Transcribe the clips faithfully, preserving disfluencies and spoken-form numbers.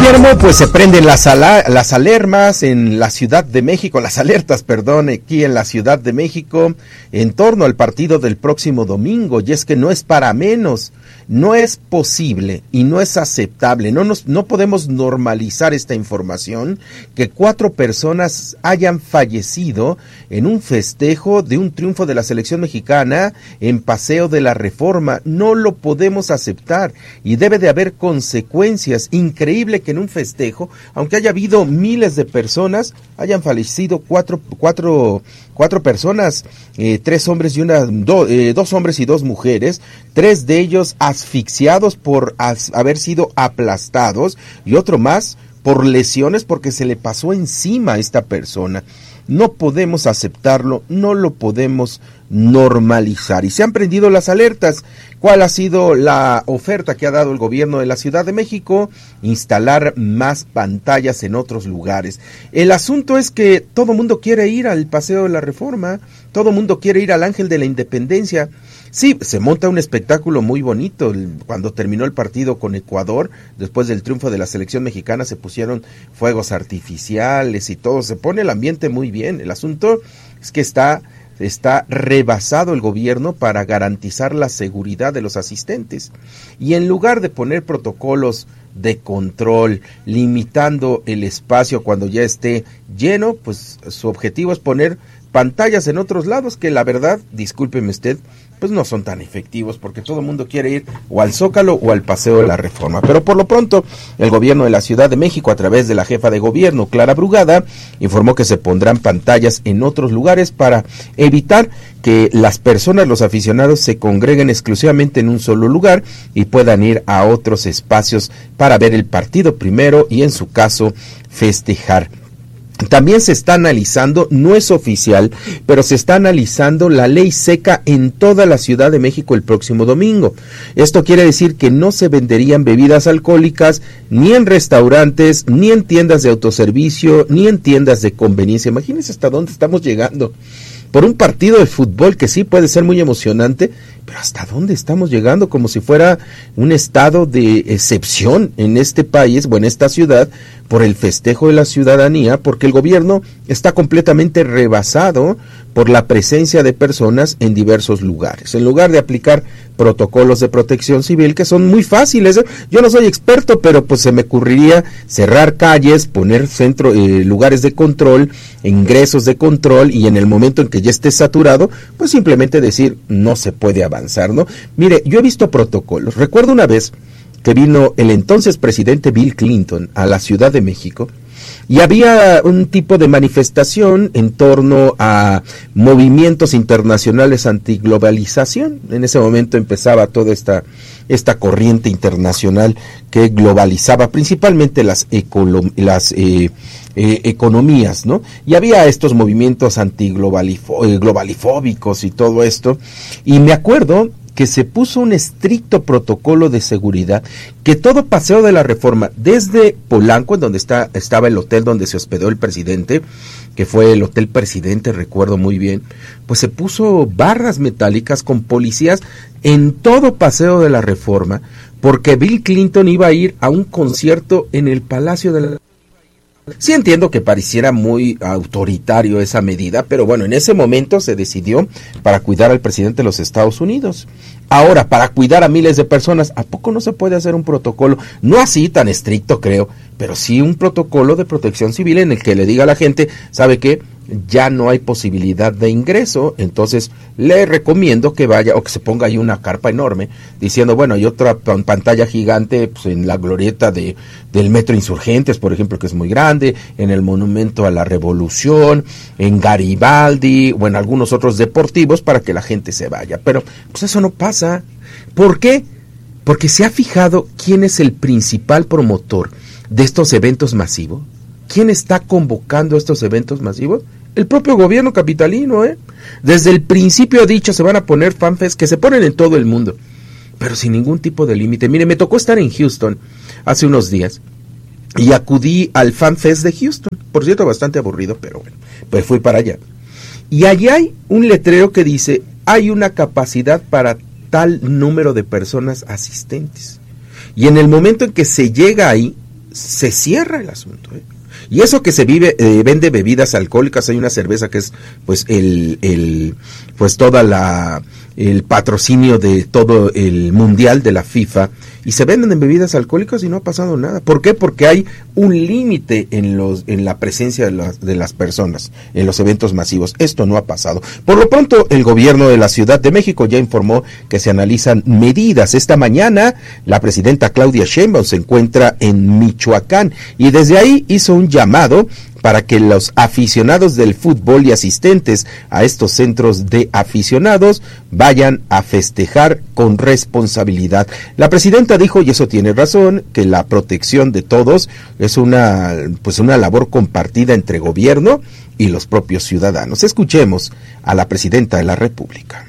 Guillermo, pues se prenden las, ala, las alarmas en la Ciudad de México, las alertas, perdón, aquí en la Ciudad de México, en torno al partido del próximo domingo, y es que no es para menos, no es posible y no es aceptable, no nos, no podemos normalizar esta información, que cuatro personas hayan fallecido en un festejo de un triunfo de la selección mexicana en Paseo de la Reforma. No lo podemos aceptar y debe de haber consecuencias. Increíble que en un festejo, aunque haya habido miles de personas, hayan fallecido cuatro, cuatro, cuatro personas, eh, tres hombres y una, do, eh, dos hombres y dos mujeres, tres de ellos asfixiados por as, haber sido aplastados y otro más por lesiones porque se le pasó encima a esta persona. No podemos aceptarlo, no lo podemos normalizar. Y se han prendido las alertas. ¿Cuál ha sido la oferta que ha dado el gobierno de la Ciudad de México? Instalar más pantallas en otros lugares. El asunto es que todo mundo quiere ir al Paseo de la Reforma, todo mundo quiere ir al Ángel de la Independencia. Sí, se monta un espectáculo muy bonito. Cuando terminó el partido con Ecuador, después del triunfo de la selección mexicana, se pusieron fuegos artificiales y todo, se pone el ambiente muy bien. El asunto es que está, está rebasado el gobierno para garantizar la seguridad de los asistentes. Y en lugar de poner protocolos de control, limitando el espacio cuando ya esté lleno, pues su objetivo es poner pantallas en otros lados que la verdad, discúlpeme usted, pues no son tan efectivos porque todo el mundo quiere ir o al Zócalo o al Paseo de la Reforma. Pero por lo pronto, el gobierno de la Ciudad de México, a través de la jefa de gobierno, Clara Brugada, informó que se pondrán pantallas en otros lugares para evitar que las personas, los aficionados, se congreguen exclusivamente en un solo lugar y puedan ir a otros espacios para ver el partido primero y, en su caso, festejar. También se está analizando, no es oficial, pero se está analizando la ley seca en toda la Ciudad de México el próximo domingo. Esto quiere decir que no se venderían bebidas alcohólicas ni en restaurantes, ni en tiendas de autoservicio, ni en tiendas de conveniencia. Imagínense hasta dónde estamos llegando. Por un partido de fútbol que sí puede ser muy emocionante, pero ¿hasta dónde estamos llegando? Como si fuera un estado de excepción en este país o en esta ciudad por el festejo de la ciudadanía, porque el gobierno está completamente rebasado por la presencia de personas en diversos lugares. En lugar de aplicar protocolos de protección civil, que son muy fáciles, yo no soy experto, pero pues se me ocurriría cerrar calles, poner centro, eh, lugares de control, ingresos de control, y en el momento en que ya esté saturado, pues simplemente decir, no se puede avanzar, ¿no? Mire, yo he visto protocolos. Recuerdo una vez que vino el entonces presidente Bill Clinton a la Ciudad de México y había un tipo de manifestación en torno a movimientos internacionales antiglobalización. En ese momento empezaba toda esta, esta corriente internacional que globalizaba principalmente las, ecolo- las eh, eh, economías, ¿no? Y había estos movimientos antiglobalifóbicos y todo esto. Y me acuerdo que se puso un estricto protocolo de seguridad, que todo Paseo de la Reforma, desde Polanco, en donde está, estaba el hotel donde se hospedó el presidente, que fue el Hotel Presidente, recuerdo muy bien, pues se puso barras metálicas con policías en todo Paseo de la Reforma, porque Bill Clinton iba a ir a un concierto en el Palacio de la... Sí entiendo que pareciera muy autoritario esa medida, pero bueno, en ese momento se decidió para cuidar al presidente de los Estados Unidos. Ahora, para cuidar a miles de personas, ¿a poco no se puede hacer un protocolo? No así tan estricto, creo, pero sí un protocolo de protección civil en el que le diga a la gente, ¿sabe qué? Ya no hay posibilidad de ingreso, entonces le recomiendo que vaya o que se ponga ahí una carpa enorme diciendo, bueno, hay otra pantalla gigante pues, en la glorieta de del Metro Insurgentes, por ejemplo, que es muy grande, en el Monumento a la Revolución, en Garibaldi o en algunos otros deportivos para que la gente se vaya, pero pues eso no pasa. ¿Por qué? Porque se ha fijado quién es el principal promotor de estos eventos masivos. ¿Quién está convocando estos eventos masivos? El propio gobierno capitalino, ¿eh? Desde el principio ha dicho, se van a poner fanfests que se ponen en todo el mundo, pero sin ningún tipo de límite. Mire, me tocó estar en Houston hace unos días y acudí al FanFest de Houston, por cierto, bastante aburrido, pero bueno, pues fui para allá. Y allí hay un letrero que dice, hay una capacidad para tal número de personas asistentes. Y en el momento en que se llega ahí, se cierra el asunto, ¿eh? Y eso que se vive, eh, vende bebidas alcohólicas, hay una cerveza que es pues el, el pues toda la el patrocinio de todo el mundial de la FIFA, y se venden en bebidas alcohólicas y no ha pasado nada. ¿Por qué? Porque hay un límite en los en la presencia de las, de las personas en los eventos masivos. Esto no ha pasado. Por lo pronto, el gobierno de la Ciudad de México ya informó que se analizan medidas. Esta mañana, la presidenta Claudia Sheinbaum se encuentra en Michoacán y desde ahí hizo un llamado para que los aficionados del fútbol y asistentes a estos centros de aficionados vayan a festejar con responsabilidad. La presidenta dijo, y eso tiene razón, que la protección de todos es una, pues una labor compartida entre gobierno y los propios ciudadanos. Escuchemos a la presidenta de la República.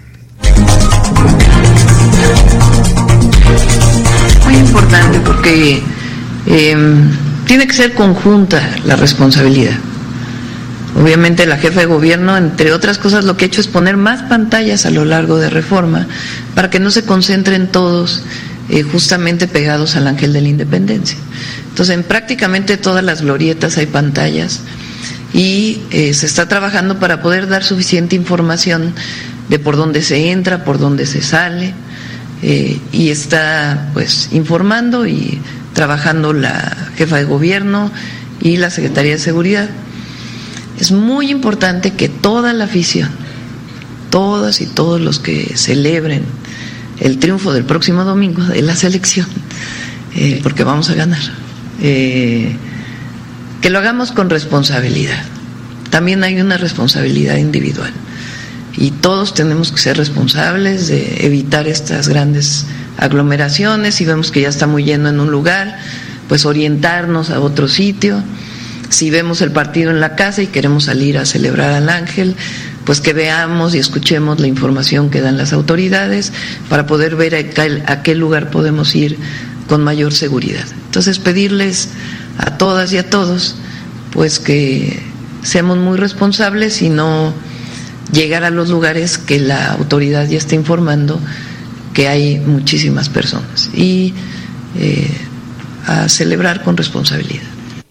Muy importante porque eh, tiene que ser conjunta la responsabilidad. Obviamente la jefa de gobierno, entre otras cosas, lo que ha hecho es poner más pantallas a lo largo de Reforma para que no se concentren todos eh, justamente pegados al Ángel de la Independencia. Entonces, en prácticamente todas las glorietas hay pantallas y eh, se está trabajando para poder dar suficiente información de por dónde se entra, por dónde se sale, eh, y está pues informando y trabajando la jefa de gobierno y la Secretaría de Seguridad. Es muy importante que toda la afición, todas y todos los que celebren el triunfo del próximo domingo de la selección, eh, porque vamos a ganar, eh, que lo hagamos con responsabilidad. También hay una responsabilidad individual y todos tenemos que ser responsables de evitar estas grandes aglomeraciones. Si vemos que ya está muy lleno en un lugar, pues orientarnos a otro sitio. Si vemos el partido en la casa y queremos salir a celebrar al Ángel, pues que veamos y escuchemos la información que dan las autoridades para poder ver a qué, a qué lugar podemos ir con mayor seguridad. Entonces, pedirles a todas y a todos pues que seamos muy responsables y no llegar a los lugares que la autoridad ya está informando que hay muchísimas personas, y eh, a celebrar con responsabilidad.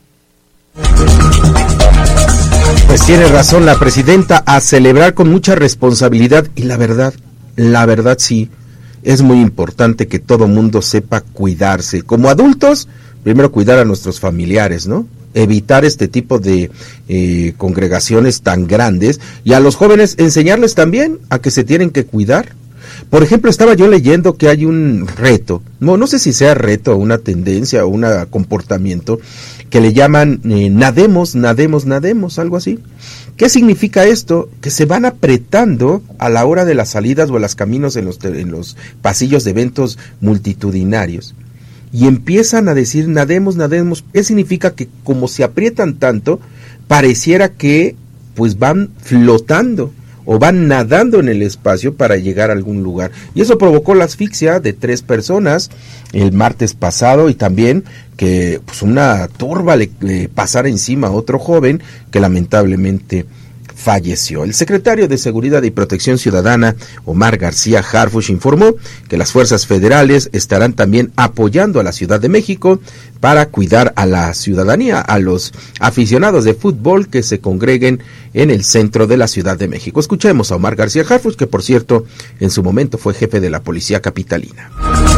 Pues tiene razón la presidenta, a celebrar con mucha responsabilidad, y la verdad, la verdad sí, es muy importante que todo mundo sepa cuidarse. Como adultos, primero cuidar a nuestros familiares, ¿no? Evitar este tipo de eh, congregaciones tan grandes, y a los jóvenes enseñarles también a que se tienen que cuidar. Por ejemplo, estaba yo leyendo que hay un reto, no, no sé si sea reto o una tendencia o un comportamiento, que le llaman eh, nademos, nademos, nademos, algo así. ¿Qué significa esto? Que se van apretando a la hora de las salidas o a los caminos en los, en los pasillos de eventos multitudinarios. Y empiezan a decir nademos, nademos. ¿Qué significa? Que como se aprietan tanto, pareciera que pues van flotando o van nadando en el espacio para llegar a algún lugar. Y eso provocó la asfixia de tres personas el martes pasado, y también que pues una turba le, le pasara encima a otro joven que lamentablemente falleció. El secretario de Seguridad y Protección Ciudadana, Omar García Harfuch, informó que las fuerzas federales estarán también apoyando a la Ciudad de México para cuidar a la ciudadanía, a los aficionados de fútbol que se congreguen en el centro de la Ciudad de México. Escuchemos a Omar García Harfuch, que por cierto en su momento fue jefe de la Policía Capitalina.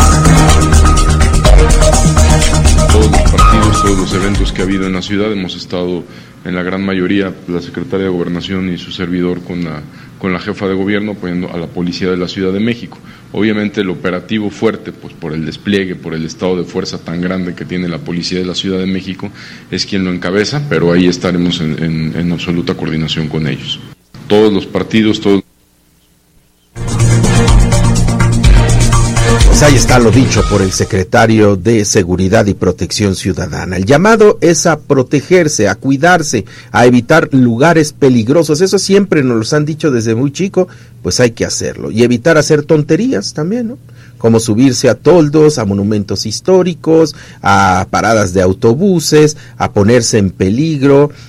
Todos los partidos, todos los eventos que ha habido en la ciudad, hemos estado en la gran mayoría, la secretaria de Gobernación y su servidor con la, con la jefa de gobierno, apoyando a la Policía de la Ciudad de México. Obviamente el operativo fuerte, pues por el despliegue, por el estado de fuerza tan grande que tiene la Policía de la Ciudad de México, es quien lo encabeza, pero ahí estaremos en, en, en absoluta coordinación con ellos. Todos los partidos, todos... Pues ahí está lo dicho por el secretario de Seguridad y Protección Ciudadana. El llamado es a protegerse, a cuidarse, a evitar lugares peligrosos. Eso siempre nos lo han dicho desde muy chico, pues hay que hacerlo. Y evitar hacer tonterías también, ¿no? Como subirse a toldos, a monumentos históricos, a paradas de autobuses, a ponerse en peligro,